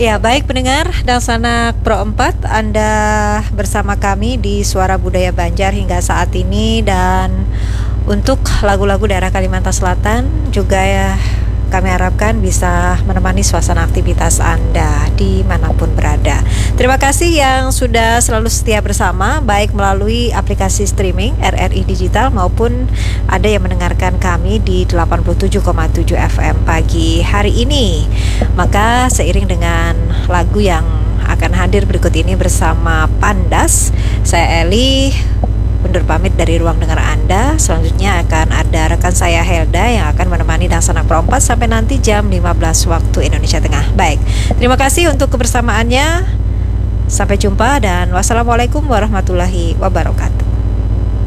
Ya, baik pendengar dan sanak Pro 4, Anda bersama kami di Suara Budaya Banjar hingga saat ini. Dan untuk lagu-lagu daerah Kalimantan Selatan juga ya, kami harapkan bisa menemani suasana aktivitas Anda dimanapun berada. Terima kasih yang sudah selalu setia bersama, baik melalui aplikasi streaming RRI Digital maupun ada yang mendengarkan kami di 87,7 FM pagi hari ini. Maka seiring dengan lagu yang akan hadir berikut ini bersama Pandas, saya Eli undur pamit dari ruang dengar Anda. Selanjutnya akan ada rekan saya Helda yang akan menemani dan sanak Pro 4 sampai nanti jam 15 waktu Indonesia Tengah. Baik, terima kasih untuk kebersamaannya. Sampai jumpa dan wassalamualaikum warahmatullahi wabarakatuh.